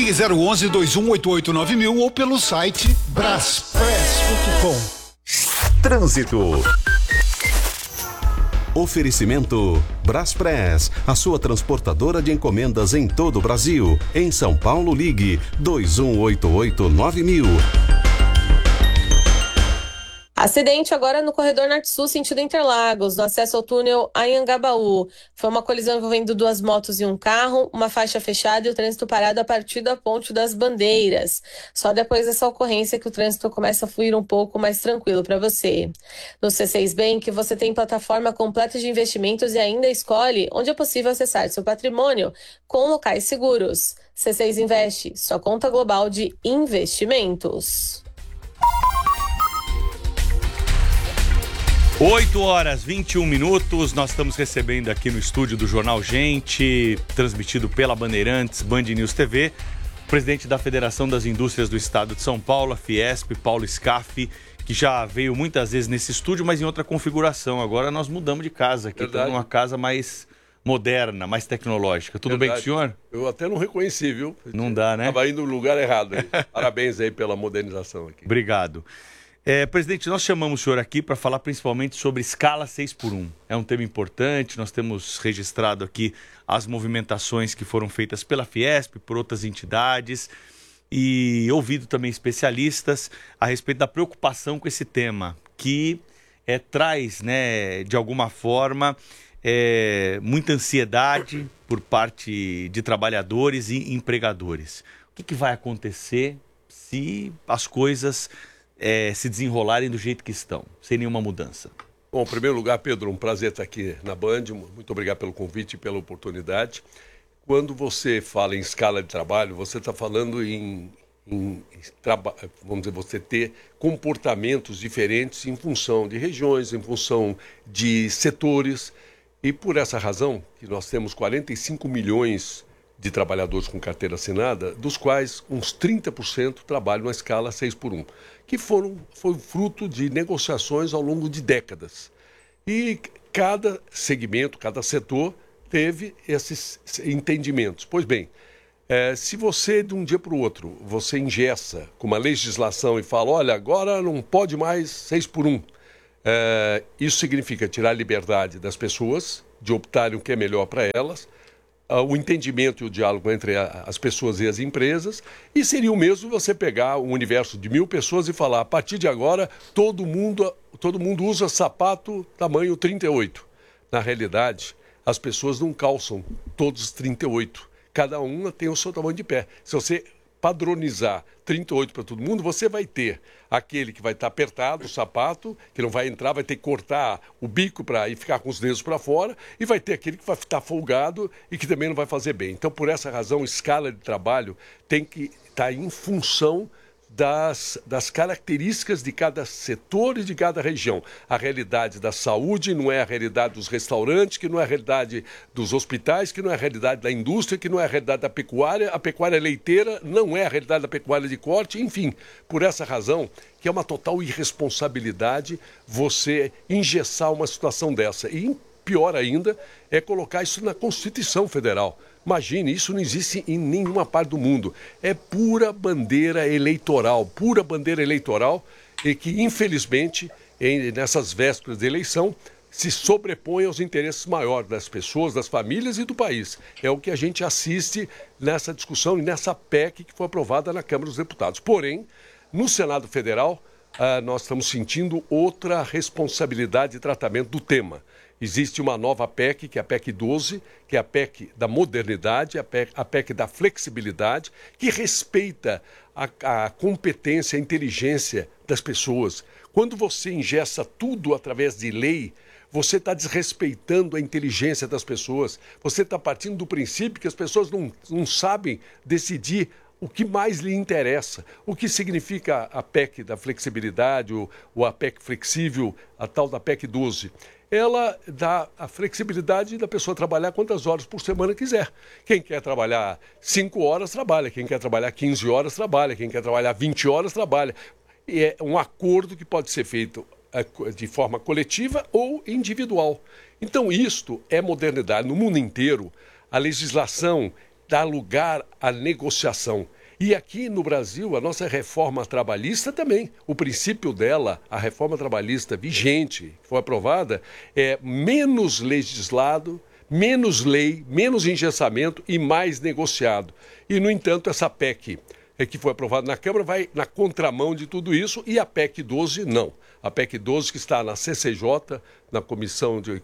Ligue 011 2188 9000 ou pelo site braspress.com. Trânsito. Oferecimento Braspress, a sua transportadora de encomendas em todo o Brasil. Em São Paulo, ligue 2188 9000. Acidente agora no corredor Norte-Sul, sentido Interlagos, no acesso ao túnel Anhangabaú. Foi uma colisão envolvendo duas motos e um carro, uma faixa fechada e o trânsito parado a partir da Ponte das Bandeiras. Só depois dessa ocorrência que o trânsito começa a fluir um pouco mais tranquilo para você. No C6 Bank, você tem plataforma completa de investimentos e ainda escolhe onde é possível acessar seu patrimônio com locais seguros. C6 Investe, sua conta global de investimentos. 8h21, nós estamos recebendo aqui no estúdio do Jornal Gente, transmitido pela Bandeirantes, Band News TV, o presidente da Federação das Indústrias do Estado de São Paulo, a Fiesp, Paulo Scaff, que já veio muitas vezes nesse estúdio, mas em outra configuração. Agora nós mudamos de casa aqui, estamos numa casa mais moderna, mais tecnológica. Tudo bem com o senhor? Eu até não reconheci, viu? Não dá, né? Estava indo no lugar errado. Parabéns aí pela modernização aqui. Obrigado. Presidente, nós chamamos o senhor aqui para falar principalmente sobre escala 6x1. É um tema importante, nós temos registrado aqui as movimentações que foram feitas pela Fiesp, por outras entidades, e ouvido também especialistas a respeito da preocupação com esse tema, que traz, né, de alguma forma, muita ansiedade por parte de trabalhadores e empregadores. O que vai acontecer se as coisas se desenrolarem do jeito que estão, sem nenhuma mudança? Bom, em primeiro lugar, Pedro, um prazer estar aqui na Band, muito obrigado pelo convite e pela oportunidade. Quando você fala em escala de trabalho, você está falando vamos dizer, você ter comportamentos diferentes em função de regiões, em função de setores, e por essa razão que nós temos 45 milhões de trabalhadores com carteira assinada, dos quais uns 30% trabalham na escala 6x1, que foi fruto de negociações ao longo de décadas. E cada segmento, cada setor teve esses entendimentos. Pois bem, se você de um dia para o outro, você engessa com uma legislação e fala, olha, agora não pode mais 6x1, isso significa tirar a liberdade das pessoas de optarem o que é melhor para elas, o entendimento e o diálogo entre as pessoas e as empresas, e seria o mesmo você pegar um universo de 1000 pessoas e falar, a partir de agora, todo mundo usa sapato tamanho 38. Na realidade, as pessoas não calçam todos 38. Cada uma tem o seu tamanho de pé. Se você padronizar 38 para todo mundo, você vai ter aquele que vai estar apertado, o sapato, que não vai entrar, vai ter que cortar o bico para ir ficar com os dedos para fora, e vai ter aquele que vai estar folgado e que também não vai fazer bem. Então, por essa razão, escala de trabalho tem que estar em função das características de cada setor e de cada região. A realidade da saúde não é a realidade dos restaurantes, que não é a realidade dos hospitais, que não é a realidade da indústria, que não é a realidade da pecuária. A pecuária leiteira não é a realidade da pecuária de corte. Enfim, por essa razão, que é uma total irresponsabilidade você engessar uma situação dessa. E pior ainda é colocar isso na Constituição Federal. Imagine, isso não existe em nenhuma parte do mundo. É pura bandeira eleitoral e que, infelizmente, nessas vésperas de eleição, se sobrepõe aos interesses maiores das pessoas, das famílias e do país. É o que a gente assiste nessa discussão e nessa PEC que foi aprovada na Câmara dos Deputados. Porém, no Senado Federal, nós estamos sentindo outra responsabilidade de tratamento do tema. Existe uma nova PEC, que é a PEC 12, que é a PEC da modernidade, a PEC da flexibilidade, que respeita a competência, a inteligência das pessoas. Quando você engessa tudo através de lei, você está desrespeitando a inteligência das pessoas. Você está partindo do princípio que as pessoas não sabem decidir o que mais lhe interessa. O que significa a PEC da flexibilidade, ou a PEC flexível, a tal da PEC 12? Ela dá a flexibilidade da pessoa trabalhar quantas horas por semana quiser. Quem quer trabalhar 5 horas, trabalha. Quem quer trabalhar 15 horas, trabalha. Quem quer trabalhar 20 horas, trabalha. E é um acordo que pode ser feito de forma coletiva ou individual. Então, isto é modernidade. No mundo inteiro, a legislação dá lugar à negociação. E aqui no Brasil, a nossa reforma trabalhista também, o princípio dela, a reforma trabalhista vigente, que foi aprovada, é menos legislado, menos lei, menos engessamento e mais negociado. E, no entanto, essa PEC que foi aprovada na Câmara vai na contramão de tudo isso, e a PEC 12 não. A PEC 12, que está na CCJ, na Comissão de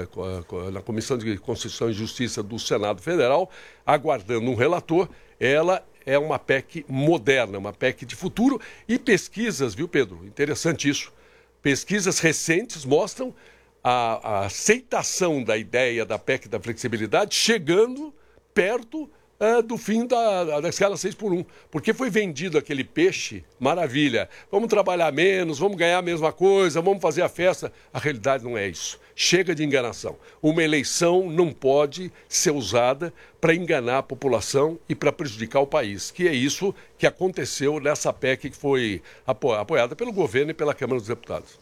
Constituição e Justiça do Senado Federal, aguardando um relator, ela é uma PEC moderna, uma PEC de futuro. E pesquisas, viu, Pedro? Interessante isso. Pesquisas recentes mostram a aceitação da ideia da PEC da flexibilidade chegando perto do fim da escala 6x1. Porque foi vendido aquele peixe, maravilha, vamos trabalhar menos, vamos ganhar a mesma coisa, vamos fazer a festa. A realidade não é isso. Chega de enganação. Uma eleição não pode ser usada para enganar a população e para prejudicar o país, que é isso que aconteceu nessa PEC que foi apoiada pelo governo e pela Câmara dos Deputados.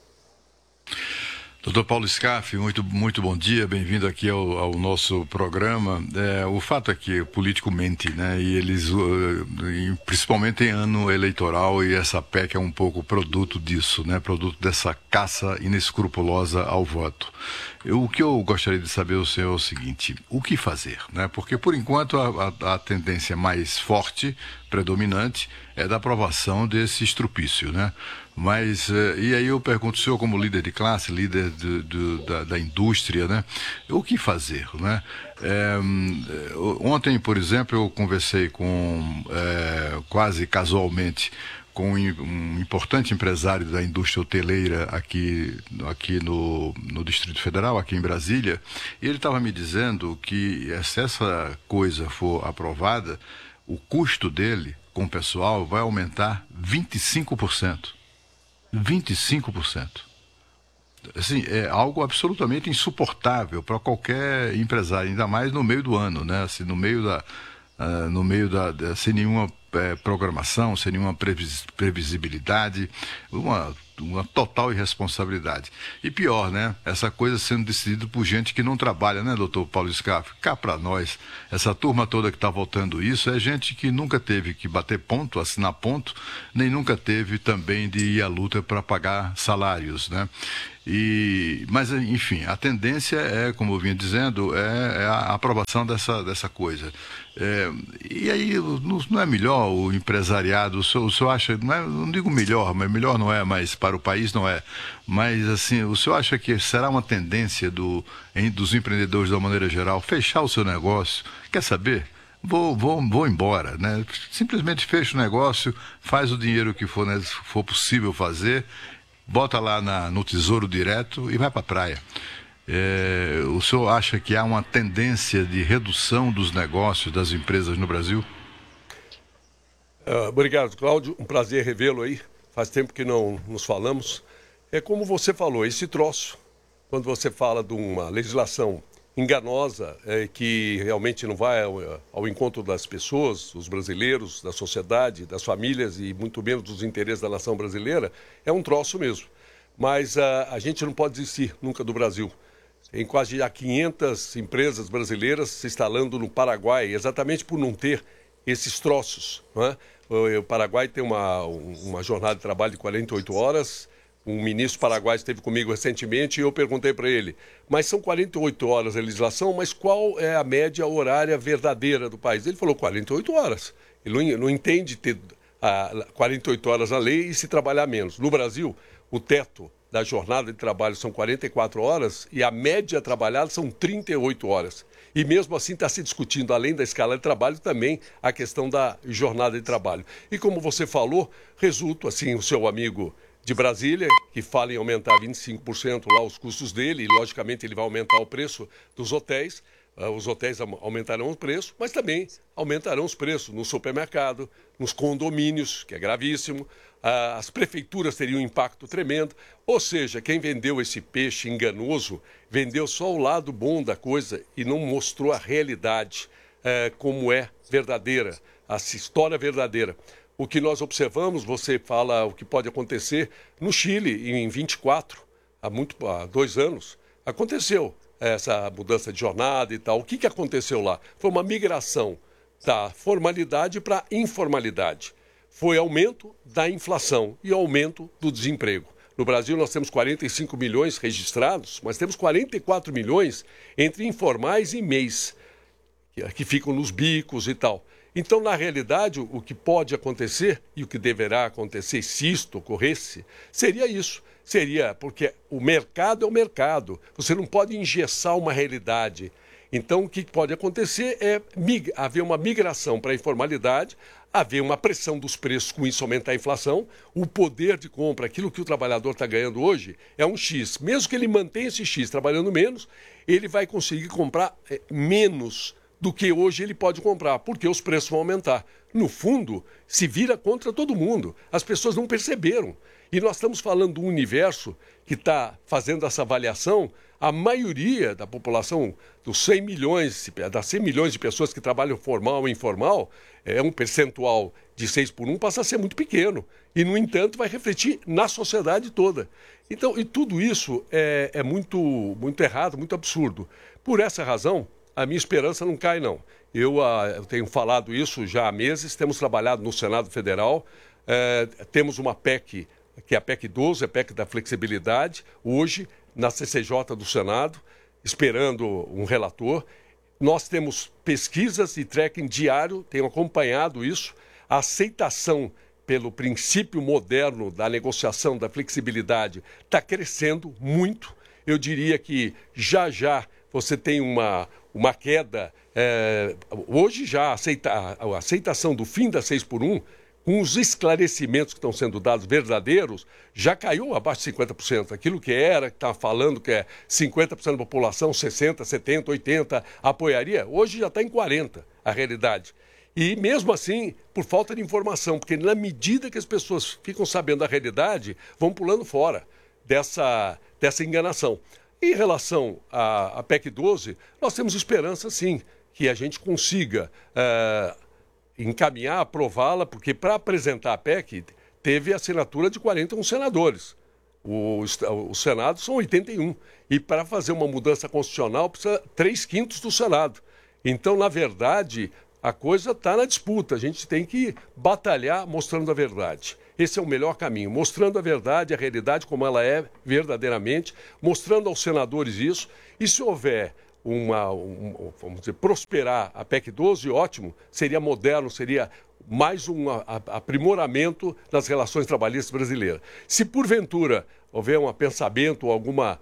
Doutor Paulo Scaff, muito bom dia, bem-vindo aqui ao nosso programa. O fato é que o político mente, né? E eles, principalmente em ano eleitoral, e essa PEC é um pouco produto disso, né? Produto dessa caça inescrupulosa ao voto. O que eu gostaria de saber do senhor é o seguinte: o que fazer, né? Porque, por enquanto, a tendência mais forte, predominante, é da aprovação desse estrupício, né? Mas, e aí eu pergunto ao senhor, como líder de classe, líder da indústria, né? O que fazer, né? Ontem, por exemplo, eu conversei quase casualmente com um importante empresário da indústria hoteleira aqui no Distrito Federal, aqui em Brasília, e ele estava me dizendo que se essa coisa for aprovada, o custo dele com o pessoal vai aumentar 25%. 25%. Assim, é algo absolutamente insuportável para qualquer empresário, ainda mais no meio do ano, né? Assim, no meio sem nenhuma programação, sem nenhuma previsibilidade, uma total irresponsabilidade. E pior, né? Essa coisa sendo decidida por gente que não trabalha, né, doutor Paulo Scaff? Cá para nós, essa turma toda que está votando isso é gente que nunca teve que bater ponto, assinar ponto, nem nunca teve também de ir à luta para pagar salários, né? Mas, enfim, a tendência é, como eu vinha dizendo, é a aprovação dessa coisa. E aí, não é melhor o empresariado, o senhor acha, não digo melhor, mas melhor não é, mas para o país não é. Mas, assim, o senhor acha que será uma tendência dos empreendedores, de uma maneira geral, fechar o seu negócio? Quer saber? Vou embora, né? Simplesmente fecha o negócio, faz o dinheiro que for possível fazer, bota lá no Tesouro Direto e vai para a praia. O senhor acha que há uma tendência de redução dos negócios das empresas no Brasil? Obrigado, Cláudio. Um prazer revê-lo aí. Faz tempo que não nos falamos. É como você falou, esse troço, quando você fala de uma legislação enganosa, que realmente não vai ao encontro das pessoas, dos brasileiros, da sociedade, das famílias e muito menos dos interesses da nação brasileira, é um troço mesmo. Mas a gente não pode desistir nunca do Brasil. Tem quase já 500 empresas brasileiras se instalando no Paraguai, exatamente por não ter esses troços, não é? O Paraguai tem uma jornada de trabalho de 48 horas. Um ministro paraguaio esteve comigo recentemente e eu perguntei para ele, mas são 48 horas a legislação, mas qual é a média horária verdadeira do país? Ele falou 48 horas. Ele não entende ter 48 horas na lei e se trabalhar menos. No Brasil, o teto da jornada de trabalho são 44 horas e a média trabalhada são 38 horas. E mesmo assim está se discutindo, além da escala de trabalho, também a questão da jornada de trabalho. E como você falou, resulta, assim, o seu amigo de Brasília, que fala em aumentar 25% lá os custos dele, e logicamente ele vai aumentar o preço dos hotéis. Os hotéis aumentarão o preço, mas também aumentarão os preços no supermercado, nos condomínios, que é gravíssimo. As prefeituras teriam um impacto tremendo. Ou seja, quem vendeu esse peixe enganoso vendeu só o lado bom da coisa e não mostrou a realidade como é verdadeira, a história verdadeira. O que nós observamos, você fala o que pode acontecer no Chile, em 24, há 2 anos, aconteceu essa mudança de jornada e tal. O que aconteceu lá? Foi uma migração da formalidade para a informalidade. Foi aumento da inflação e aumento do desemprego. No Brasil nós temos 45 milhões registrados, mas temos 44 milhões entre informais e MEIs, que ficam nos bicos e tal. Então, na realidade, o que pode acontecer e o que deverá acontecer, se isto ocorresse, seria isso. Seria porque o mercado é o mercado. Você não pode engessar uma realidade. Então, o que pode acontecer é haver uma migração para a informalidade, haver uma pressão dos preços, com isso aumentar a inflação, o poder de compra, aquilo que o trabalhador está ganhando hoje, é um X. Mesmo que ele mantenha esse X trabalhando menos, ele vai conseguir comprar menos do que hoje ele pode comprar, porque os preços vão aumentar. No fundo, se vira contra todo mundo. As pessoas não perceberam. E nós estamos falando de um universo que está fazendo essa avaliação. A maioria da população, das 100 milhões de pessoas que trabalham formal e informal, é um percentual de 6 por 1, passa a ser muito pequeno. E, no entanto, vai refletir na sociedade toda. Então, e tudo isso é muito, muito errado, muito absurdo. Por essa razão, a minha esperança não cai, não. Eu tenho falado isso já há meses, temos trabalhado no Senado Federal, temos uma PEC, que é a PEC 12, a PEC da flexibilidade, hoje na CCJ do Senado, esperando um relator. Nós temos pesquisas e tracking diário, tenho acompanhado isso, a aceitação pelo princípio moderno da negociação, da flexibilidade, está crescendo muito. Eu diria que já você tem uma queda. Hoje já a aceitação do fim da 6 por 1, com os esclarecimentos que estão sendo dados verdadeiros, já caiu abaixo de 50%. Aquilo que estava falando que é 50% da população, 60%, 70%, 80% apoiaria, hoje já está em 40% a realidade. E mesmo assim, por falta de informação, porque na medida que as pessoas ficam sabendo a realidade, vão pulando fora dessa enganação. Em relação à PEC 12, nós temos esperança, sim, que a gente consiga encaminhar, aprová-la, porque para apresentar a PEC teve a assinatura de 41 senadores. O Senado são 81. E para fazer uma mudança constitucional precisa 3/5 do Senado. Então, na verdade, a coisa está na disputa. A gente tem que batalhar mostrando a verdade. Esse é o melhor caminho, mostrando a verdade, a realidade como ela é verdadeiramente, mostrando aos senadores isso. E se houver vamos dizer, prosperar a PEC 12, ótimo, seria moderno, seria mais um aprimoramento das relações trabalhistas brasileiras. Se porventura houver um pensamento ou alguma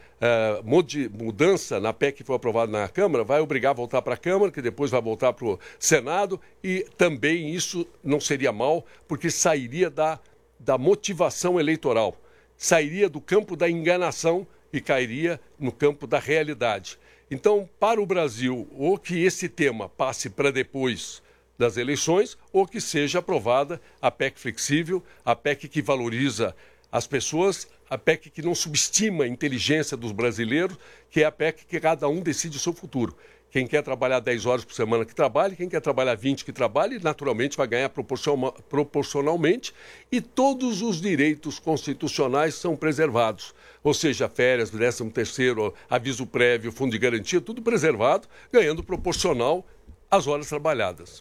mudança na PEC que foi aprovada na Câmara, vai obrigar a voltar para a Câmara, que depois vai voltar para o Senado, e também isso não seria mal, porque sairia da motivação eleitoral, sairia do campo da enganação e cairia no campo da realidade. Então, para o Brasil, ou que esse tema passe para depois das eleições, ou que seja aprovada a PEC flexível, a PEC que valoriza as pessoas, a PEC que não subestima a inteligência dos brasileiros, que é a PEC que cada um decide o seu futuro. Quem quer trabalhar 10 horas por semana que trabalhe, quem quer trabalhar 20 que trabalhe, naturalmente vai ganhar proporcionalmente, e todos os direitos constitucionais são preservados. Ou seja, férias, 13º, aviso prévio, fundo de garantia, tudo preservado, ganhando proporcional às horas trabalhadas.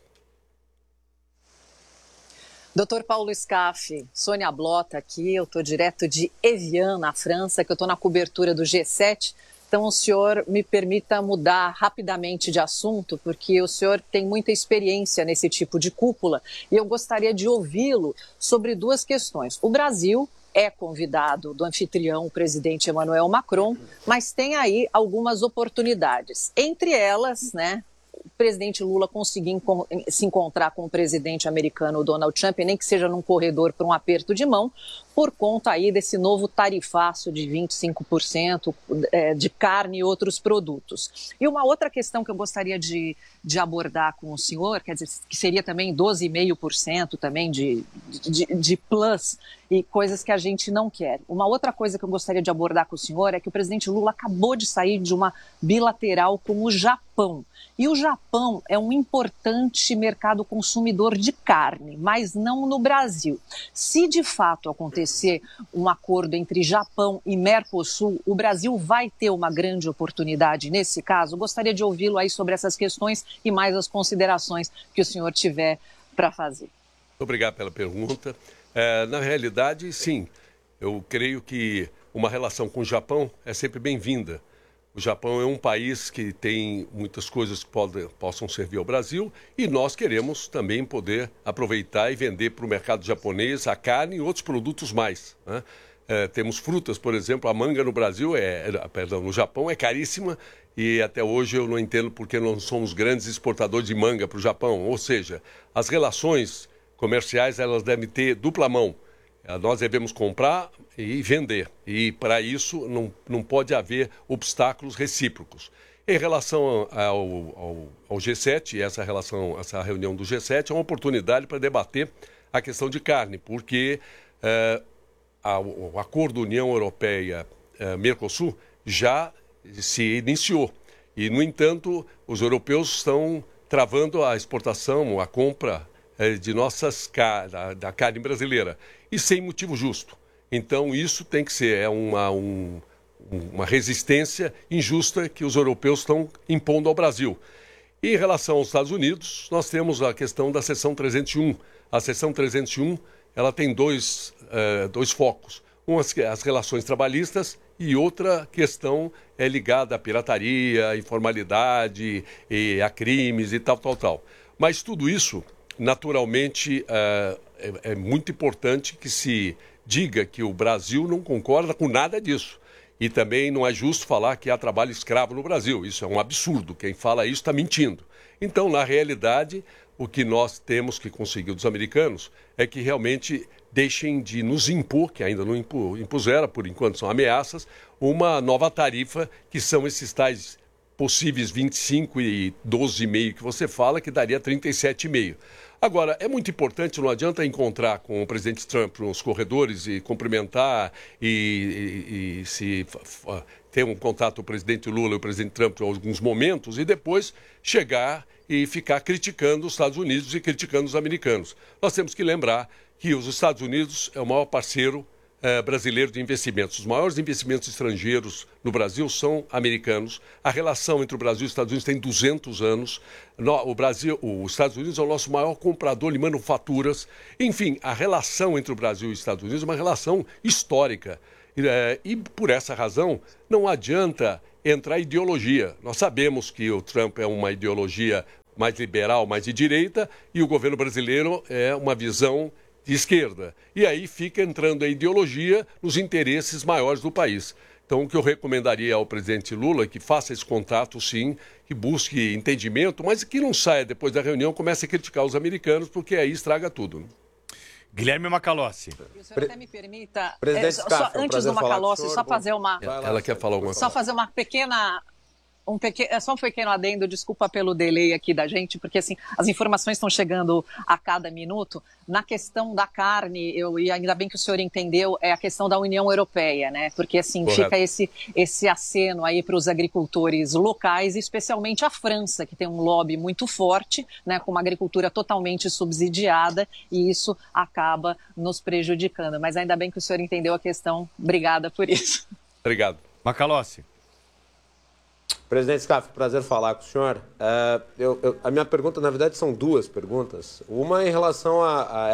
Dr. Paulo Scaff, Sônia Blota aqui, eu estou direto de Evian, na França, que eu estou na cobertura do G7. Então, o senhor me permita mudar rapidamente de assunto, porque o senhor tem muita experiência nesse tipo de cúpula e eu gostaria de ouvi-lo sobre duas questões. O Brasil é convidado do anfitrião, o presidente Emmanuel Macron, mas tem aí algumas oportunidades. Entre elas, né, o presidente Lula conseguir se encontrar com o presidente americano Donald Trump, nem que seja num corredor para um aperto de mão, por conta aí desse novo tarifaço de 25% de carne e outros produtos. E uma outra questão que eu gostaria de abordar com o senhor, quer dizer, que seria também 12,5% também de plus e coisas que a gente não quer. Uma outra coisa que eu gostaria de abordar com o senhor é que o presidente Lula acabou de sair de uma bilateral com o Japão. E o Japão é um importante mercado consumidor de carne, mas não no Brasil. Se de fato acontecer estabelecer um acordo entre Japão e Mercosul, o Brasil vai ter uma grande oportunidade nesse caso? Gostaria de ouvi-lo aí sobre essas questões e mais as considerações que o senhor tiver para fazer. Obrigado pela pergunta. Na realidade, sim, eu creio que uma relação com o Japão é sempre bem-vinda. O Japão é um país que tem muitas coisas que possam servir ao Brasil e nós queremos também poder aproveitar e vender para o mercado japonês a carne e outros produtos mais, né? Temos frutas, por exemplo, a manga no Brasil, no Japão é caríssima e até hoje eu não entendo porque não somos grandes exportadores de manga para o Japão. Ou seja, as relações comerciais elas devem ter dupla mão. Nós devemos comprar e vender. E, para isso, não pode haver obstáculos recíprocos. Em relação ao G7, essa reunião do G7 é uma oportunidade para debater a questão de carne, porque o acordo União Europeia-Mercosul já se iniciou. E, no entanto, os europeus estão travando a exportação, a compra da carne brasileira, e sem motivo justo. Então, isso tem que ser uma resistência injusta que os europeus estão impondo ao Brasil. E, em relação aos Estados Unidos, nós temos a questão da seção 301. A seção 301 ela tem dois focos. Uma, as relações trabalhistas, e outra questão é ligada à pirataria, à informalidade, a crimes e tal. Mas tudo isso, naturalmente, é muito importante que se diga que o Brasil não concorda com nada disso. E também não é justo falar que há trabalho escravo no Brasil. Isso é um absurdo. Quem fala isso está mentindo. Então, na realidade, o que nós temos que conseguir dos americanos é que realmente deixem de nos impor, que ainda não impuseram, por enquanto são ameaças, uma nova tarifa, que são esses tais possíveis 25 e 12,5 que você fala, que daria 37,5. Agora, é muito importante, não adianta encontrar com o presidente Trump nos corredores e cumprimentar e ter um contato com o presidente Lula e o presidente Trump em alguns momentos e depois chegar e ficar criticando os Estados Unidos e criticando os americanos. Nós temos que lembrar que os Estados Unidos é o maior parceiro brasileiro de investimentos. Os maiores investimentos estrangeiros no Brasil são americanos. A relação entre o Brasil e os Estados Unidos tem 200 anos. Os Estados Unidos é o nosso maior comprador de manufaturas. Enfim, a relação entre o Brasil e os Estados Unidos é uma relação histórica. E por essa razão, não adianta entrar ideologia. Nós sabemos que o Trump é uma ideologia mais liberal, mais de direita, e o governo brasileiro é uma visão de esquerda. E aí fica entrando a ideologia nos interesses maiores do país. Então, o que eu recomendaria ao presidente Lula é que faça esse contato, sim, que busque entendimento, mas que não saia depois da reunião, comece a criticar os americanos, porque aí estraga tudo. Guilherme Macalossi. O senhor até me permita, antes do Macalossi, só fazer uma... Ela quer falar alguma coisa. Só fazer uma pequena... só um pequeno adendo, desculpa pelo delay aqui da gente, porque assim, as informações estão chegando a cada minuto. Na questão da carne, e ainda bem que o senhor entendeu, é a questão da União Europeia, né? Porque assim, Correto. Fica esse aceno aí para os agricultores locais, especialmente a França, que tem um lobby muito forte, né? Com uma agricultura totalmente subsidiada, e isso acaba nos prejudicando. Mas ainda bem que o senhor entendeu a questão. Obrigada por isso. Obrigado. Macalossi. Presidente Scaff, prazer falar com o senhor. A minha pergunta, na verdade, são duas perguntas. Uma em relação a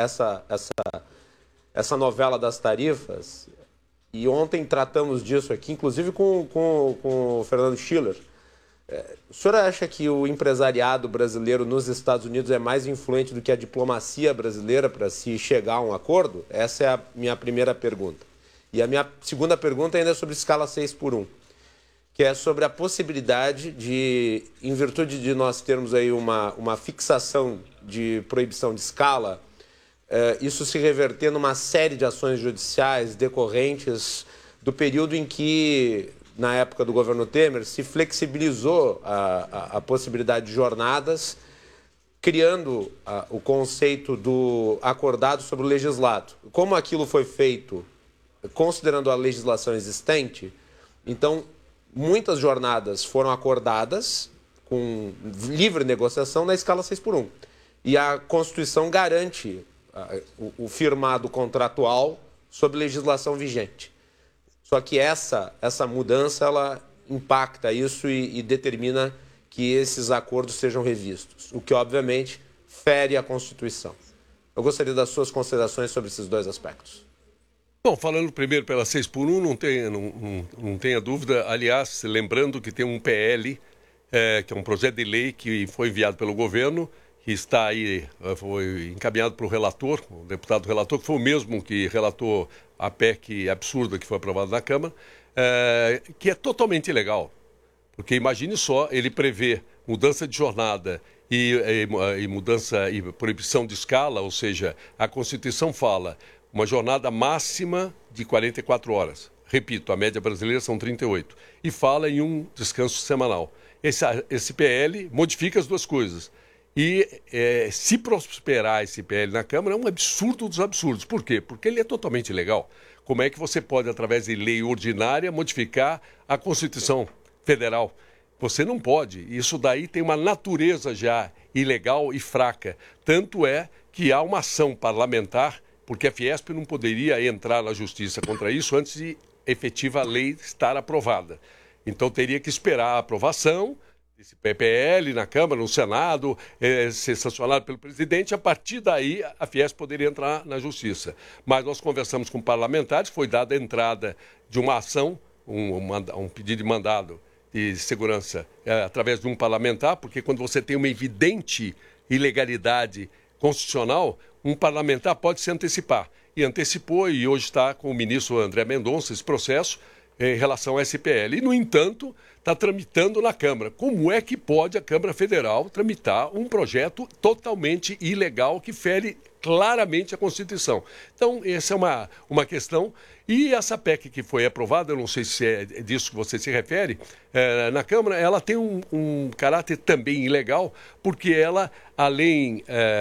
essa novela das tarifas, e ontem tratamos disso aqui, inclusive com o Fernando Schiller. O senhor acha que o empresariado brasileiro nos Estados Unidos é mais influente do que a diplomacia brasileira para se chegar a um acordo? Essa é a minha primeira pergunta. E a minha segunda pergunta ainda é sobre escala 6x1. Que é sobre a possibilidade de, em virtude de nós termos aí uma fixação de proibição de escala, isso se reverter numa série de ações judiciais decorrentes do período em que, na época do governo Temer, se flexibilizou a possibilidade de jornadas, criando o conceito do acordado sobre o legislado. Como aquilo foi feito considerando a legislação existente, então muitas jornadas foram acordadas com livre negociação na escala 6x1. E a Constituição garante o firmado contratual sob legislação vigente. Só que essa mudança ela impacta isso e determina que esses acordos sejam revistos, o que, obviamente, fere a Constituição. Eu gostaria das suas considerações sobre esses dois aspectos. Bom, falando primeiro pela 6x1, não tenha dúvida. Aliás, lembrando que tem um PL, que é um projeto de lei que foi enviado pelo governo, que está aí, foi encaminhado para o relator, o deputado relator, que foi o mesmo que relatou a PEC absurda que foi aprovada na Câmara, que é totalmente ilegal. Porque imagine só, ele prevê mudança de jornada e mudança e proibição de escala, ou seja, a Constituição fala uma jornada máxima de 44 horas. Repito, a média brasileira são 38. E fala em um descanso semanal. Esse PL modifica as duas coisas. E se prosperar esse PL na Câmara, é um absurdo dos absurdos. Por quê? Porque ele é totalmente ilegal. Como é que você pode, através de lei ordinária, modificar a Constituição Federal? Você não pode. Isso daí tem uma natureza já ilegal e fraca. Tanto é que há uma ação parlamentar, porque a Fiesp não poderia entrar na justiça contra isso antes de efetiva lei estar aprovada. Então teria que esperar a aprovação desse PPL na Câmara, no Senado, ser sancionado pelo presidente. A partir daí, a Fiesp poderia entrar na justiça. Mas nós conversamos com parlamentares, foi dada a entrada de uma ação, um pedido de mandado de segurança através de um parlamentar, porque quando você tem uma evidente ilegalidade constitucional, um parlamentar pode se antecipar. E antecipou, e hoje está com o ministro André Mendonça esse processo em relação à SPL. E, no entanto, está tramitando na Câmara. Como é que pode a Câmara Federal tramitar um projeto totalmente ilegal que fere claramente a Constituição? Então, essa é uma questão. E essa PEC que foi aprovada, eu não sei se é disso que você se refere, na Câmara, ela tem um caráter também ilegal, porque ela, além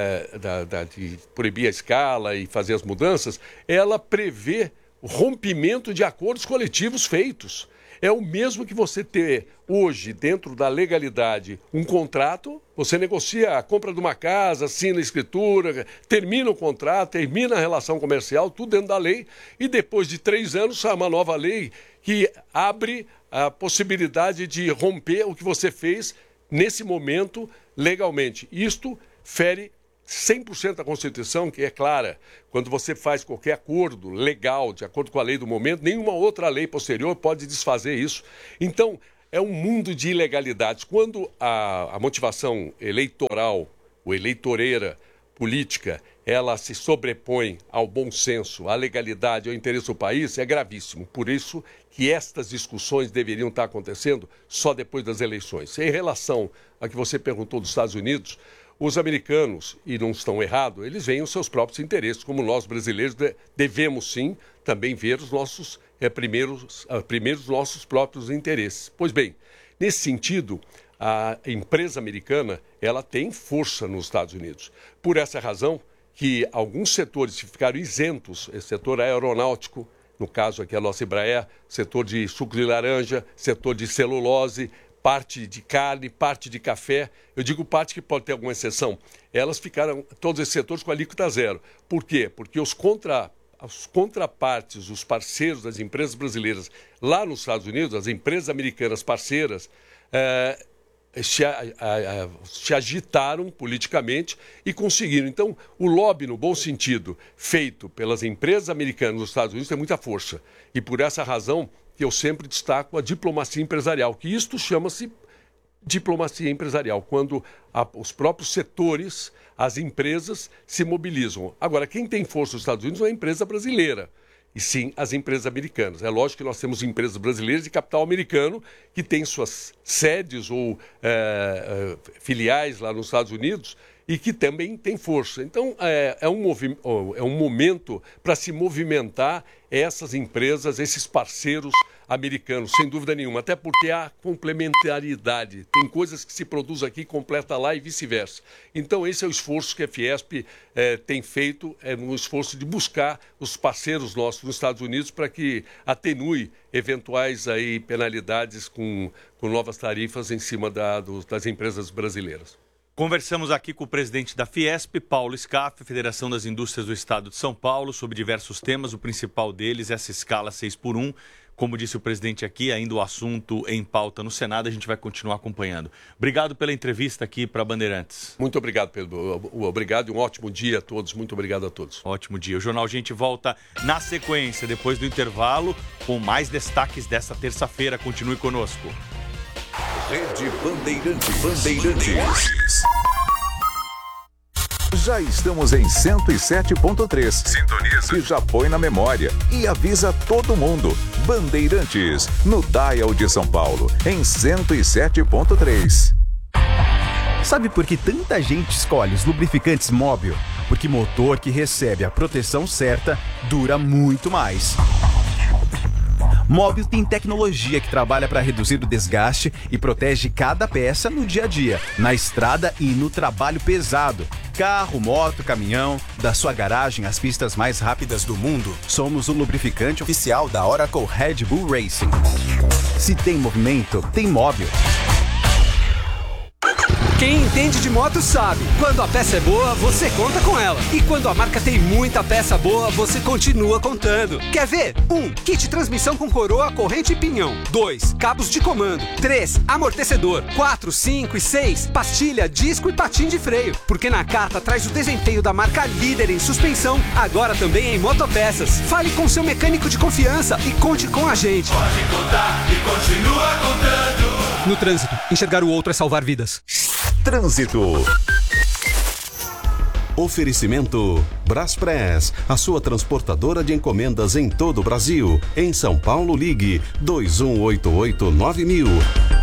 de proibir a escala e fazer as mudanças, ela prevê o rompimento de acordos coletivos feitos. É o mesmo que você ter hoje, dentro da legalidade, um contrato, você negocia a compra de uma casa, assina a escritura, termina o contrato, termina a relação comercial, tudo dentro da lei, e depois de 3 anos sai uma nova lei que abre a possibilidade de romper o que você fez nesse momento legalmente. Isto fere 100% da Constituição, que é clara. Quando você faz qualquer acordo legal, de acordo com a lei do momento, nenhuma outra lei posterior pode desfazer isso. Então, é um mundo de ilegalidades. Quando a motivação eleitoral, ou eleitoreira, política, ela se sobrepõe ao bom senso, à legalidade, ao interesse do país, é gravíssimo. Por isso que estas discussões deveriam estar acontecendo só depois das eleições. Em relação a que você perguntou dos Estados Unidos, os americanos, e não estão errados, eles veem os seus próprios interesses, como nós brasileiros devemos sim também ver os nossos primeiros nossos próprios interesses. Pois bem, nesse sentido, a empresa americana ela tem força nos Estados Unidos. Por essa razão que alguns setores ficaram isentos, esse setor aeronáutico, no caso aqui a nossa Embraer, setor de suco de laranja, setor de celulose, parte de carne, parte de café. Eu digo parte que pode ter alguma exceção. Elas ficaram, todos esses setores, com a alíquota zero. Por quê? Porque os contrapartes, os parceiros das empresas brasileiras lá nos Estados Unidos, as empresas americanas parceiras, se agitaram politicamente e conseguiram. Então, o lobby, no bom sentido, feito pelas empresas americanas nos Estados Unidos tem muita força. E por essa razão que eu sempre destaco a diplomacia empresarial, que isto chama-se diplomacia empresarial, quando os próprios setores, as empresas se mobilizam. Agora, quem tem força nos Estados Unidos não é a empresa brasileira, e sim as empresas americanas. É lógico que nós temos empresas brasileiras de capital americano que têm suas sedes ou filiais lá nos Estados Unidos e que também tem força. Então, é um momento para se movimentar essas empresas, esses parceiros americanos, sem dúvida nenhuma, até porque há complementaridade. Tem coisas que se produz aqui, completa lá e vice-versa. Então, esse é o esforço que a Fiesp tem feito, é um esforço de buscar os parceiros nossos nos Estados Unidos para que atenue eventuais penalidades com novas tarifas em cima das empresas brasileiras. Conversamos aqui com o presidente da Fiesp, Paulo Scaff, Federação das Indústrias do Estado de São Paulo, sobre diversos temas. O principal deles é essa escala 6x1. Como disse o presidente aqui, ainda o assunto em pauta no Senado, a gente vai continuar acompanhando. Obrigado pela entrevista aqui para Bandeirantes. Muito obrigado, Pedro. Obrigado e um ótimo dia a todos. Muito obrigado a todos. Ótimo dia. O Jornal Gente volta na sequência, depois do intervalo, com mais destaques dessa terça-feira. Continue conosco. Rede Bandeirantes. Já estamos em 107.3. Sintoniza. E já põe na memória. E avisa todo mundo. Bandeirantes, no Dial de São Paulo, em 107.3. Sabe por que tanta gente escolhe os lubrificantes Móbil? Porque motor que recebe a proteção certa dura muito mais. Móbil tem tecnologia que trabalha para reduzir o desgaste e protege cada peça no dia a dia, na estrada e no trabalho pesado. Carro, moto, caminhão, da sua garagem às pistas mais rápidas do mundo, somos o lubrificante oficial da Oracle Red Bull Racing. Se tem movimento, tem Móbil. Quem entende de moto sabe, quando a peça é boa, você conta com ela. E quando a marca tem muita peça boa, você continua contando. Quer ver? 1. Kit transmissão com coroa, corrente e pinhão. 2. Cabos de comando. 3. Amortecedor. 4, 5 e 6. Pastilha, disco e patim de freio. Porque na carta traz o desempenho da marca líder em suspensão, agora também em motopeças. Fale com seu mecânico de confiança e conte com a gente. Pode contar e continua contando. No trânsito, enxergar o outro é salvar vidas. Trânsito. Oferecimento Braspress, a sua transportadora de encomendas em todo o Brasil. Em São Paulo, ligue 2188-9000.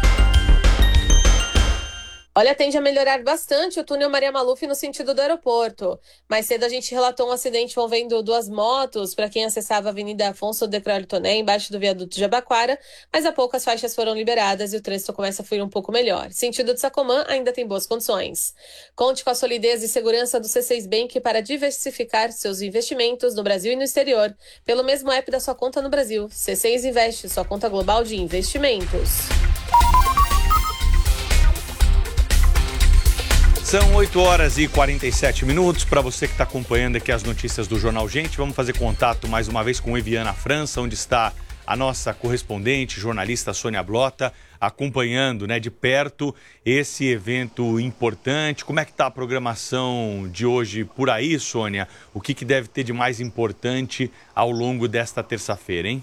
Olha, tende a melhorar bastante o túnel Maria Maluf no sentido do aeroporto. Mais cedo a gente relatou um acidente envolvendo duas motos para quem acessava a Avenida Afonso Decroix Toné, embaixo do viaduto de Jabaquara, mas há pouco as faixas foram liberadas e o trânsito começa a fluir um pouco melhor. Sentido de Sacomã ainda tem boas condições. Conte com a solidez e segurança do C6 Bank para diversificar seus investimentos no Brasil e no exterior, pelo mesmo app da sua conta no Brasil. C6 Investe, sua conta global de investimentos. São 8h47. Para você que está acompanhando aqui as notícias do Jornal Gente, vamos fazer contato mais uma vez com Evian na França, onde está a nossa correspondente, jornalista Sônia Blota, acompanhando, de perto esse evento importante. Como é que está a programação de hoje por aí, Sônia? O que deve ter de mais importante ao longo desta terça-feira, hein?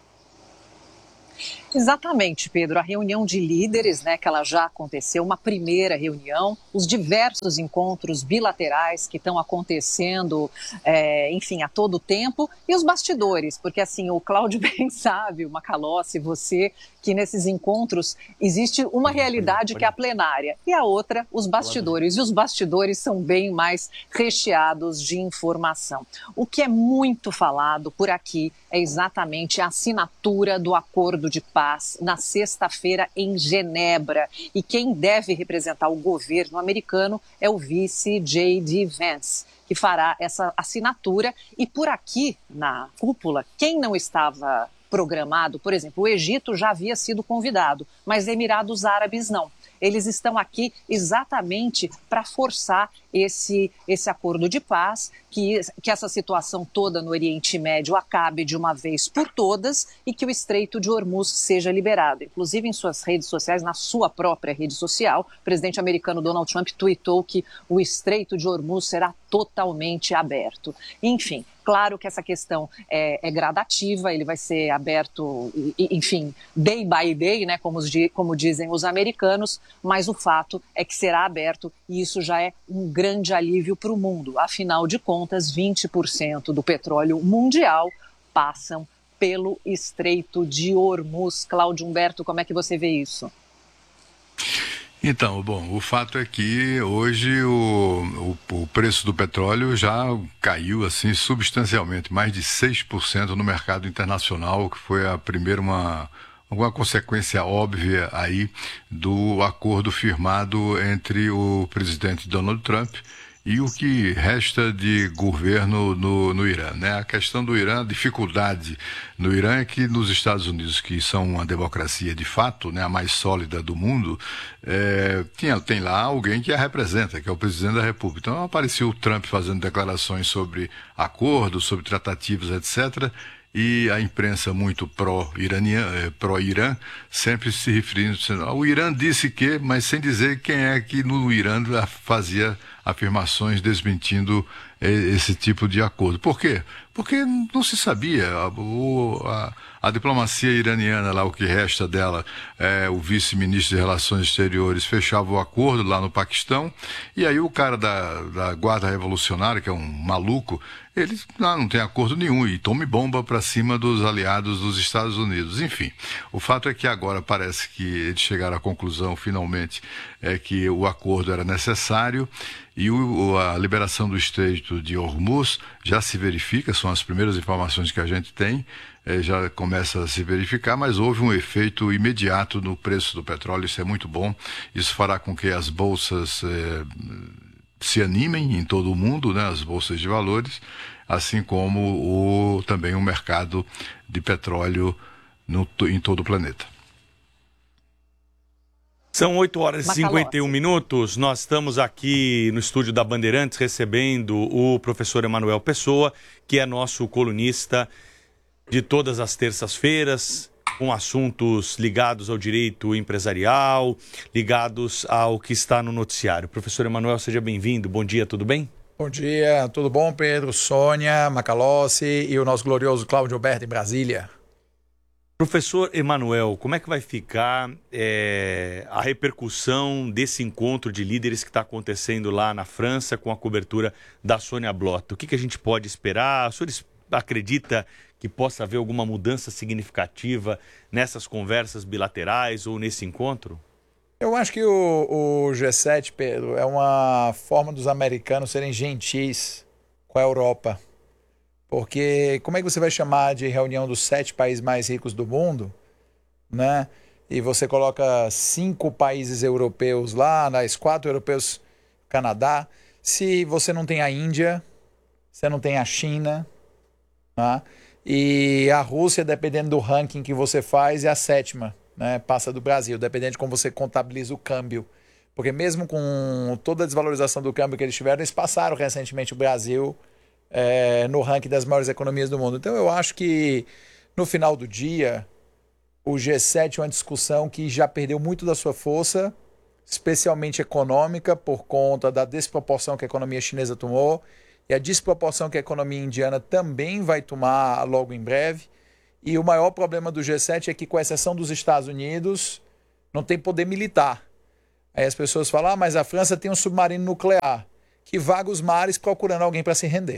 Exatamente, Pedro. A reunião de líderes, que ela já aconteceu, uma primeira reunião, os diversos encontros bilaterais que estão acontecendo, enfim, a todo tempo, e os bastidores, porque assim, o Cláudio bem sabe, o Macalossi, você, que nesses encontros existe uma realidade que é a plenária e a outra, os bastidores. E os bastidores são bem mais recheados de informação. O que é muito falado por aqui é exatamente a assinatura do acordo de paz na sexta-feira em Genebra. E quem deve representar o governo americano é o vice J.D. Vance, que fará essa assinatura. E por aqui, na cúpula, quem não estava programado, por exemplo, o Egito já havia sido convidado, mas Emirados Árabes não. Eles estão aqui exatamente para forçar esse acordo de paz, que essa situação toda no Oriente Médio acabe de uma vez por todas e que o Estreito de Hormuz seja liberado. Inclusive em suas redes sociais, na sua própria rede social, o presidente americano Donald Trump tuitou que o Estreito de Hormuz será totalmente aberto. Enfim, claro que essa questão é gradativa, ele vai ser aberto, enfim, day by day, como dizem os americanos, mas o fato é que será aberto e isso já é um grande alívio para o mundo. Afinal de contas, 20% do petróleo mundial passam pelo Estreito de Hormuz. Cláudio Humberto, como é que você vê isso? Então, bom, o fato é que hoje o preço do petróleo já caiu assim substancialmente, mais de 6% no mercado internacional, que foi a primeira uma consequência óbvia aí do acordo firmado entre o presidente Donald Trump e o que resta de governo no Irã, né? A questão do Irã, a dificuldade no Irã é que nos Estados Unidos, que são uma democracia de fato, né, a mais sólida do mundo, tem lá alguém que a representa, que é o presidente da República. Então apareceu o Trump fazendo declarações sobre acordos, sobre tratativas, etc., e a imprensa muito pró-Irã, sempre se referindo, o Irã disse que, mas sem dizer quem é que no Irã fazia afirmações desmentindo esse tipo de acordo. Por quê? Porque não se sabia. A diplomacia iraniana, lá, o que resta dela, o vice-ministro de Relações Exteriores fechava o acordo lá no Paquistão, e aí o cara da Guarda Revolucionária, que é um maluco, ele não tem acordo nenhum e tome bomba para cima dos aliados dos Estados Unidos. Enfim, o fato é que agora parece que eles chegaram à conclusão, finalmente, que o acordo era necessário, e a liberação do Estreito de Hormuz já se verifica, são as primeiras informações que a gente tem, já começa a se verificar, mas houve um efeito imediato no preço do petróleo, isso é muito bom, isso fará com que as bolsas se animem em todo o mundo, né, as bolsas de valores, assim como também o mercado de petróleo em todo o planeta. São 8 horas e 51 minutos. Nós estamos aqui no estúdio da Bandeirantes recebendo o professor Emanuel Pessoa, que é nosso colunista de todas as terças-feiras, com assuntos ligados ao direito empresarial, ligados ao que está no noticiário. Professor Emanuel, seja bem-vindo. Bom dia, tudo bem? Bom dia, tudo bom, Pedro, Sônia, Macalossi e o nosso glorioso Cláudio Alberto em Brasília. Professor Emanuel, como é que vai ficar a repercussão desse encontro de líderes que está acontecendo lá na França com a cobertura da Sônia Blota? O que a gente pode esperar? O senhor acredita que possa haver alguma mudança significativa nessas conversas bilaterais ou nesse encontro? Eu acho que o G7, Pedro, é uma forma dos americanos serem gentis com a Europa. Porque como é que você vai chamar de reunião dos 7 países mais ricos do mundo, né? E você coloca 5 países europeus lá, nas 4 europeus, Canadá, se você não tem a Índia, você não tem a China, né? E a Rússia, dependendo do ranking que você faz, é a 7ª, né? Passa do Brasil, dependendo de como você contabiliza o câmbio. Porque mesmo com toda a desvalorização do câmbio que eles tiveram, eles passaram recentemente o Brasil no ranking das maiores economias do mundo. Então eu acho que no final do dia o G7 é uma discussão que já perdeu muito da sua força, especialmente econômica, por conta da desproporção que a economia chinesa tomou e a desproporção que a economia indiana também vai tomar logo em breve. E o maior problema do G7 é que, com exceção dos Estados Unidos, não tem poder militar. Aí as pessoas falam, mas a França tem um submarino nuclear que vaga os mares procurando alguém para se render.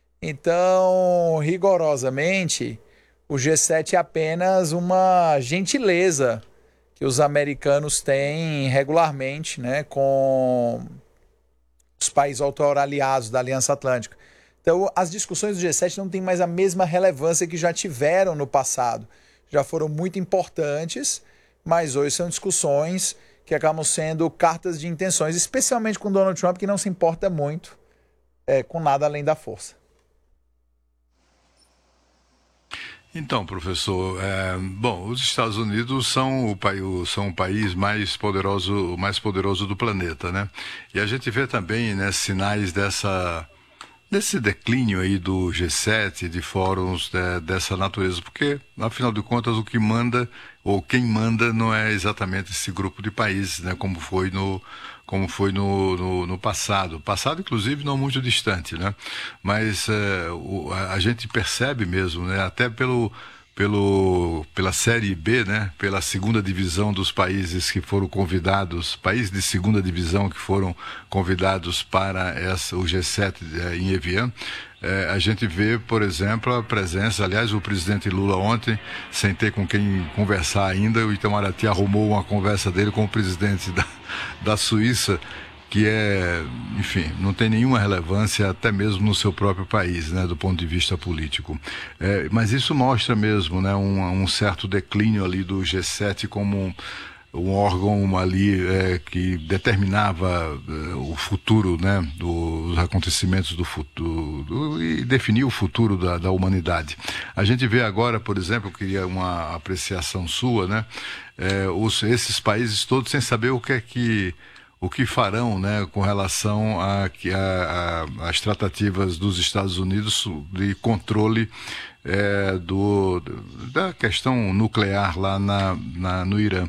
Então, rigorosamente, o G7 é apenas uma gentileza que os americanos têm regularmente, né, com os países auto-aliados da Aliança Atlântica. Então, as discussões do G7 não têm mais a mesma relevância que já tiveram no passado. Já foram muito importantes, mas hoje são discussões que acabam sendo cartas de intenções, especialmente com Donald Trump, que não se importa muito com nada além da força. Então, professor, os Estados Unidos são o país mais poderoso do planeta, né? E a gente vê também, né, sinais desse declínio aí do G7, de fóruns dessa natureza, porque, afinal de contas, o que manda, ou quem manda, não é exatamente esse grupo de países, né, como foi no passado. Passado, inclusive, não muito distante, né? Mas a gente percebe mesmo, né, até pela Série B, né, pela segunda divisão dos países que foram convidados, países de segunda divisão que foram convidados para o G7 em Evian, a gente vê, por exemplo, a presença, aliás, o presidente Lula ontem, sem ter com quem conversar ainda, o Itamaraty arrumou uma conversa dele com o presidente da Suíça, que enfim, não tem nenhuma relevância até mesmo no seu próprio país, né, do ponto de vista político. Mas isso mostra mesmo, né, um certo declínio ali do G7 como um órgão ali que determinava o futuro, né, dos acontecimentos do futuro e definia o futuro da humanidade. A gente vê agora, por exemplo, eu queria uma apreciação sua, né, esses países todos sem saber o que farão, né, com relação às tratativas dos Estados Unidos de controle da questão nuclear lá no Irã.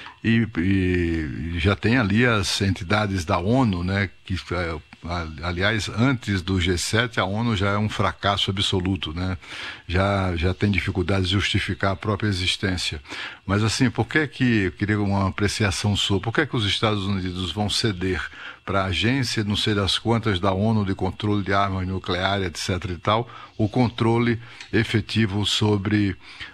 E já tem ali as entidades da ONU, né, que, aliás, antes do G7, a ONU já é um fracasso absoluto, né? Já tem dificuldades de justificar a própria existência. Mas, assim, eu queria uma apreciação sua, por que os Estados Unidos vão ceder para a agência, não sei das quantas, da ONU de controle de armas nucleares, etc. e tal, o controle efetivo sobre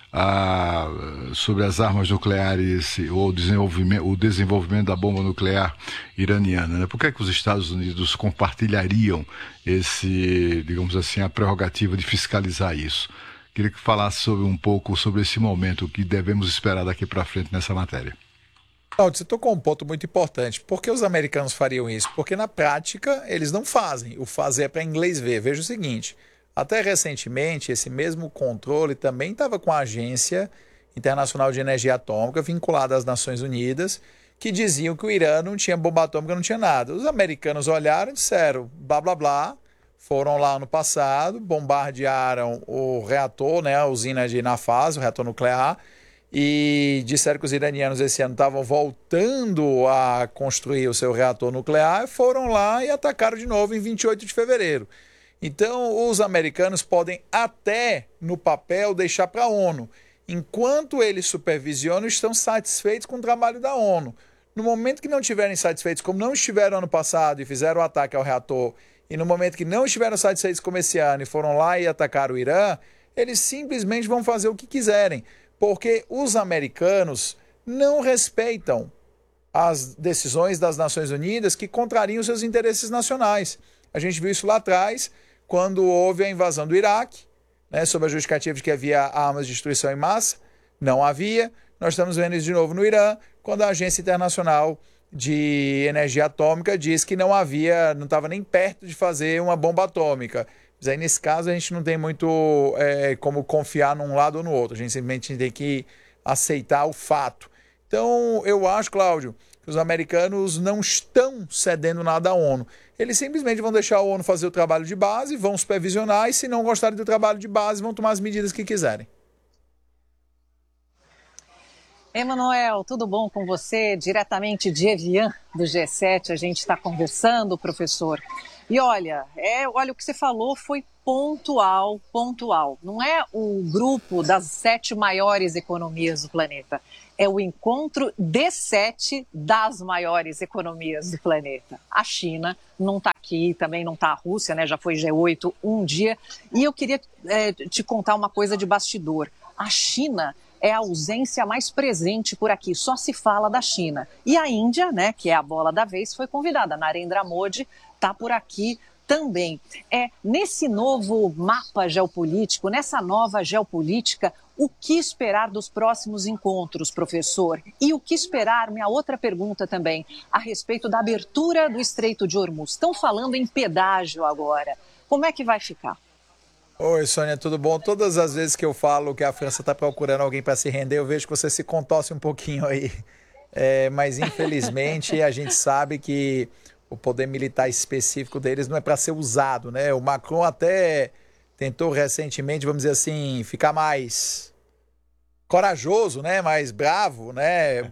as armas nucleares ou o desenvolvimento da bomba nuclear iraniana, né? Por que os Estados Unidos compartilhariam digamos assim, a prerrogativa de fiscalizar isso? Queria que falasse um pouco sobre esse momento, o que devemos esperar daqui para frente nessa matéria. Claudio, você tocou um ponto muito importante. Por que os americanos fariam isso? Porque na prática eles não fazem. O fazer é para inglês ver. Veja o seguinte, até recentemente esse mesmo controle também estava com a Agência Internacional de Energia Atômica, vinculada às Nações Unidas, que diziam que o Irã não tinha bomba atômica, não tinha nada. Os americanos olharam e disseram, blá, blá, blá, foram lá no passado, bombardearam o reator, né, a usina de Nafatz, o reator nuclear, e disseram que os iranianos esse ano estavam voltando a construir o seu reator nuclear, foram lá e atacaram de novo em 28 de fevereiro. Então, os americanos podem até, no papel, deixar para a ONU. Enquanto eles supervisionam, estão satisfeitos com o trabalho da ONU. No momento que não estiverem satisfeitos, como não estiveram ano passado e fizeram o ataque ao reator, e no momento que não estiveram satisfeitos como esse ano e foram lá e atacaram o Irã, eles simplesmente vão fazer o que quiserem, porque os americanos não respeitam as decisões das Nações Unidas que contrariam seus interesses nacionais. A gente viu isso lá atrás, quando houve a invasão do Iraque, né, sob a justificativa de que havia armas de destruição em massa. Não havia. Nós estamos vendo isso de novo no Irã, quando a Agência Internacional de Energia Atômica diz que não estava nem perto de fazer uma bomba atômica. Mas aí, nesse caso, a gente não tem muito como confiar num lado ou no outro. A gente simplesmente tem que aceitar o fato. Então, eu acho, Cláudio, que os americanos não estão cedendo nada à ONU. Eles simplesmente vão deixar a ONU fazer o trabalho de base, vão supervisionar, e se não gostarem do trabalho de base, vão tomar as medidas que quiserem. Emanuel, tudo bom com você? Diretamente de Evian, do G7, a gente está conversando, professor. E olha o que você falou foi pontual. Não é o grupo das 7 maiores economias do planeta. É o encontro de 7 das maiores economias do planeta. A China não está aqui, também não está a Rússia, né? Já foi G8 um dia. E eu queria te contar uma coisa de bastidor. A China é a ausência mais presente por aqui, só se fala da China. E a Índia, né, que é a bola da vez, foi convidada. Narendra Modi está por aqui também. Nesse novo mapa geopolítico, nessa nova geopolítica, o que esperar dos próximos encontros, professor? E o que esperar, minha outra pergunta também, a respeito da abertura do Estreito de Hormuz. Estão falando em pedágio agora. Como é que vai ficar? Oi, Sônia, tudo bom? Todas as vezes que eu falo que a França está procurando alguém para se render, eu vejo que você se contorce um pouquinho aí. Mas, infelizmente, a gente sabe que o poder militar específico deles não é para ser usado, né? O Macron até tentou recentemente, vamos dizer assim, ficar mais corajoso, né? Mais bravo, né?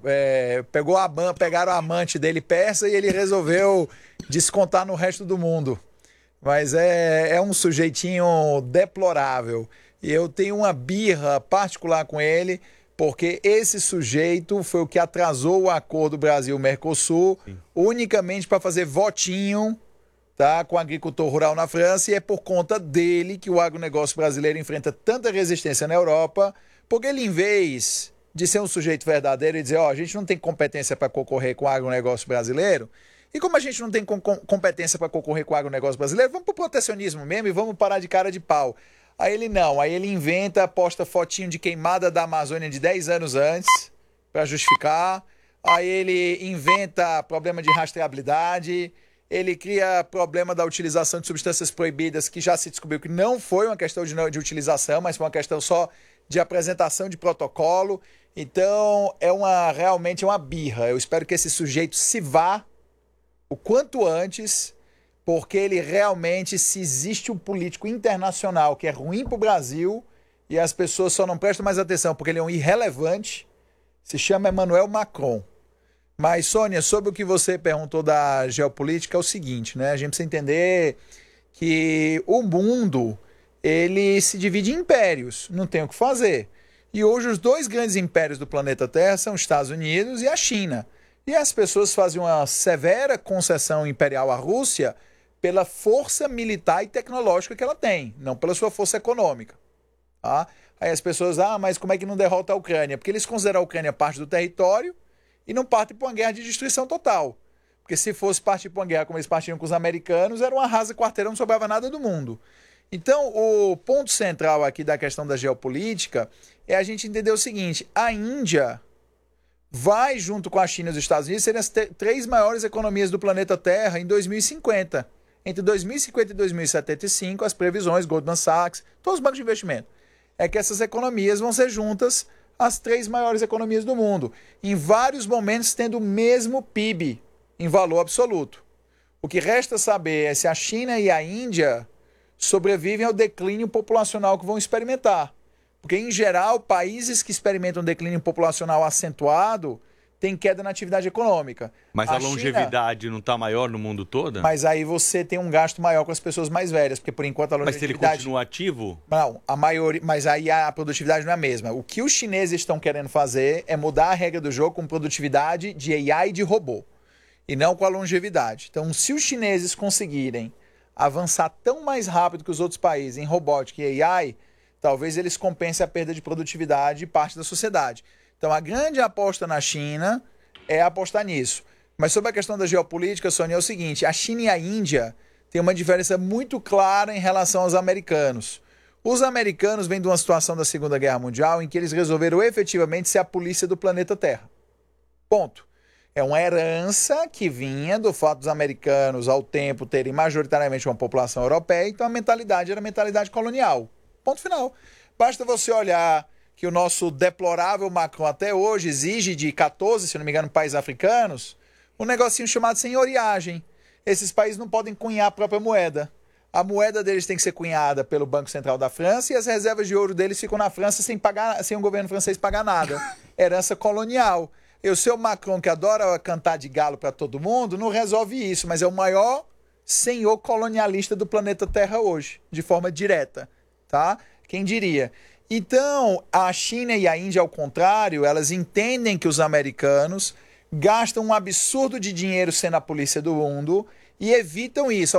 Pegaram a amante dele persa e ele resolveu descontar no resto do mundo. Mas é um sujeitinho deplorável. E eu tenho uma birra particular com ele, porque esse sujeito foi o que atrasou o acordo Brasil-Mercosul, unicamente para fazer votinho, tá, com o agricultor rural na França, e é por conta dele que o agronegócio brasileiro enfrenta tanta resistência na Europa, porque ele, em vez de ser um sujeito verdadeiro e dizer, a gente não tem competência para concorrer com o agronegócio brasileiro, e como a gente não tem competência para concorrer com o agronegócio brasileiro, vamos para o protecionismo mesmo e vamos parar de cara de pau. Aí ele não, aí ele inventa, posta fotinho de queimada da Amazônia de 10 anos antes, para justificar. aí ele inventa problema de rastreabilidade, ele cria problema da utilização de substâncias proibidas, que já se descobriu que não foi uma questão de utilização, mas foi uma questão só de apresentação de protocolo. Então, realmente é uma birra. Eu espero que esse sujeito se vá o quanto antes, porque ele realmente, se existe um político internacional que é ruim para o Brasil, e as pessoas só não prestam mais atenção porque ele é um irrelevante, se chama Emmanuel Macron. Mas, Sônia, sobre o que você perguntou da geopolítica, é o seguinte, né? A gente precisa entender que o mundo, ele se divide em impérios, não tem o que fazer. E hoje os dois grandes impérios do planeta Terra são os Estados Unidos e a China. E as pessoas fazem uma severa concessão imperial à Rússia pela força militar e tecnológica que ela tem, não pela sua força econômica. Tá? Aí as pessoas, mas como é que não derrota a Ucrânia? Porque eles consideram a Ucrânia parte do território e não partem para uma guerra de destruição total. Porque se fosse partir para uma guerra como eles partiram com os americanos, era uma rasa quarteirão, não sobrava nada do mundo. Então, o ponto central aqui da questão da geopolítica é a gente entender o seguinte: a Índia vai, junto com a China e os Estados Unidos, serem as três maiores economias do planeta Terra em 2050. Entre 2050 e 2075, as previsões, Goldman Sachs, todos os bancos de investimento, é que essas economias vão ser juntas as três maiores economias do mundo, em vários momentos tendo o mesmo PIB em valor absoluto. O que resta saber é se a China e a Índia sobrevivem ao declínio populacional que vão experimentar. Porque, em geral, países que experimentam um declínio populacional acentuado têm queda na atividade econômica. Mas a longevidade não está maior no mundo todo? Mas aí você tem um gasto maior com as pessoas mais velhas, porque, por enquanto, a longevidade... Mas se ele continua ativo? Não, mas aí a produtividade não é a mesma. O que os chineses estão querendo fazer é mudar a regra do jogo com produtividade de AI e de robô, e não com a longevidade. Então, se os chineses conseguirem avançar tão mais rápido que os outros países em robótica e AI, talvez eles compensem a perda de produtividade de parte da sociedade. Então, a grande aposta na China é apostar nisso. Mas sobre a questão da geopolítica, Sônia, é o seguinte: a China e a Índia têm uma diferença muito clara em relação aos americanos. Os americanos vêm de uma situação da Segunda Guerra Mundial em que eles resolveram efetivamente ser a polícia do planeta Terra. Ponto. É uma herança que vinha do fato dos americanos, ao tempo, terem majoritariamente uma população europeia, então a mentalidade era a mentalidade colonial. Ponto final. Basta você olhar que o nosso deplorável Macron até hoje exige de 14, se não me engano, países africanos, um negocinho chamado senhoriagem. Esses países não podem cunhar a própria moeda. A moeda deles tem que ser cunhada pelo Banco Central da França e as reservas de ouro deles ficam na França sem o governo francês pagar nada. Herança colonial. E o seu Macron, que adora cantar de galo para todo mundo, não resolve isso, mas é o maior senhor colonialista do planeta Terra hoje, de forma direta, tá? Quem diria? Então, a China e a Índia, ao contrário, elas entendem que os americanos gastam um absurdo de dinheiro sendo a polícia do mundo e evitam isso.